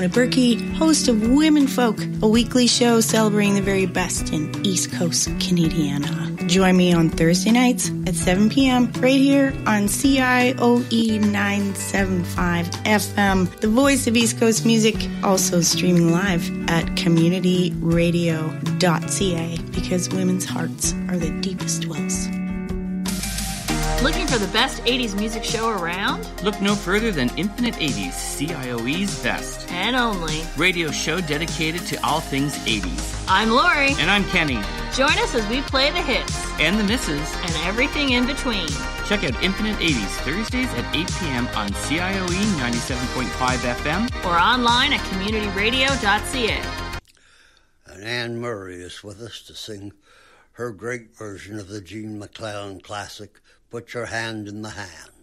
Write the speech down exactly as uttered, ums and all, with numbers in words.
Berkey, host of Women Folk, a weekly show celebrating the very best in East Coast Canadiana. Join me on Thursday nights at seven p.m. right here on C I O E nine seventy-five F M, the voice of East Coast music, also streaming live at community radio dot c a, because women's hearts are the deepest wells. Looking for the best eighties music show around? Look no further than Infinite eighties, C I O E's best. And only. Radio show dedicated to all things eighties. I'm Lori. And I'm Kenny. Join us as we play the hits. And the misses. And everything in between. Check out Infinite eighties, Thursdays at eight p.m. on C I O E ninety-seven point five F M. Or online at community radio dot c a. And Anne Murray is with us to sing her great version of the Gene MacLeod classic, Put Your Hand in the Hand.